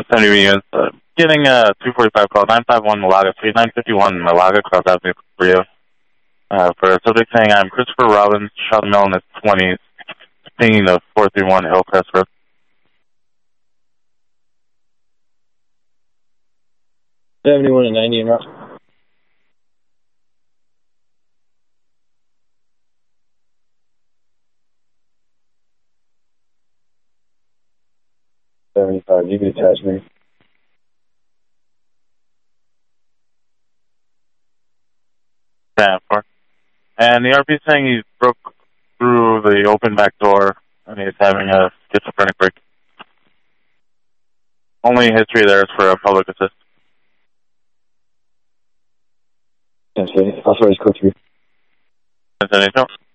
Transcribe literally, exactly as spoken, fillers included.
seventy units. Uh, getting a two forty-five call, nine five one Malaga Street, nine fifty-one Malaga, Cross Avenue, Rio. Uh, for a subject saying, I'm Christopher Robbins, shot a male in his twenties, singing the four three one Hillcrest Road. seventy-one and ninety in route. seventy-five, you can attach me. Yeah, four. And the R P is saying he broke through the open back door and he's having a schizophrenic break. Only history there is for a public assist. That's it. I'll throw his code through. Is there anything else?